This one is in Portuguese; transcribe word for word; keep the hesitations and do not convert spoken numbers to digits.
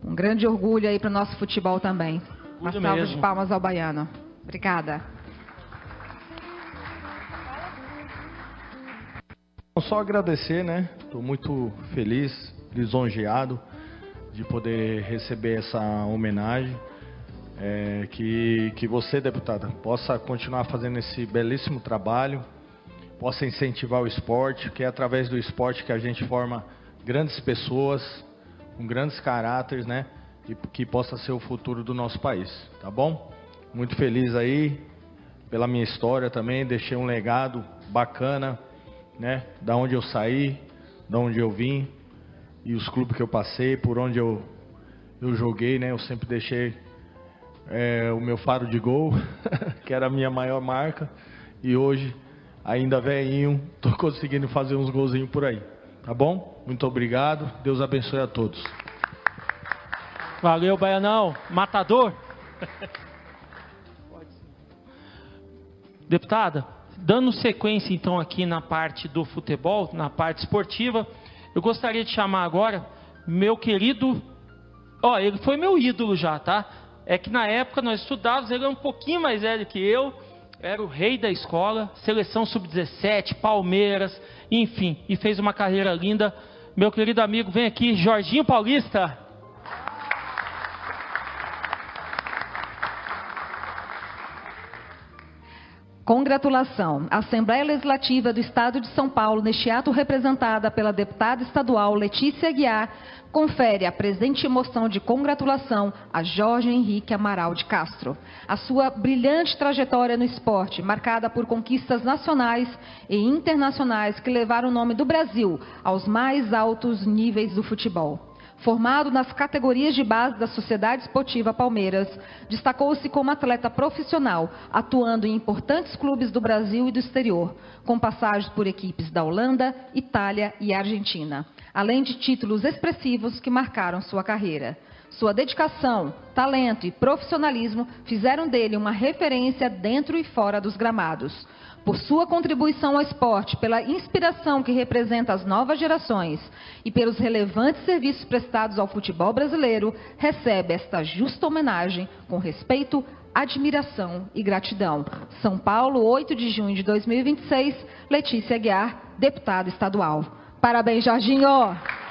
Um grande orgulho aí para o nosso futebol também. Uma salva mesmo. de palmas ao baiano. Obrigada. Só agradecer, né? Estou muito feliz, lisonjeado de poder receber essa homenagem. É, que, que você, deputada, possa continuar fazendo esse belíssimo trabalho, possa incentivar o esporte, que é através do esporte que a gente forma grandes pessoas, com grandes caráteres, né? E que possa ser o futuro do nosso país, tá bom? Muito feliz aí pela minha história também, deixei um legado bacana, né? Da onde eu saí, da onde eu vim e os clubes que eu passei, por onde eu, eu joguei, né? Eu sempre deixei é, o meu faro de gol, que era a minha maior marca, e hoje, ainda velhinho, tô conseguindo fazer uns golzinhos por aí, tá bom? Muito obrigado, Deus abençoe a todos. Valeu, Baianão, matador. Deputada, dando sequência então aqui na parte do futebol, na parte esportiva, eu gostaria de chamar agora meu querido, ó, ele foi meu ídolo já, tá? É que na época nós estudávamos, ele era um pouquinho mais velho que eu, era o rei da escola, seleção sub dezessete, Palmeiras, enfim, e fez uma carreira linda. Meu querido amigo, vem aqui, Jorginho Paulista. Congratulação. A Assembleia Legislativa do Estado de São Paulo, neste ato representada pela deputada estadual Letícia Aguiar, confere a presente moção de congratulação a Jorge Henrique Amaral de Castro. A sua brilhante trajetória no esporte, marcada por conquistas nacionais e internacionais que levaram o nome do Brasil aos mais altos níveis do futebol. Formado nas categorias de base da Sociedade Esportiva Palmeiras, destacou-se como atleta profissional, atuando em importantes clubes do Brasil e do exterior, com passagens por equipes da Holanda, Itália e Argentina, além de títulos expressivos que marcaram sua carreira. Sua dedicação, talento e profissionalismo fizeram dele uma referência dentro e fora dos gramados. Por sua contribuição ao esporte, pela inspiração que representa as novas gerações e pelos relevantes serviços prestados ao futebol brasileiro, recebe esta justa homenagem com respeito, admiração e gratidão. São Paulo, oito de junho de dois mil e vinte e seis, Letícia Aguiar, deputada estadual. Parabéns, Jorginho!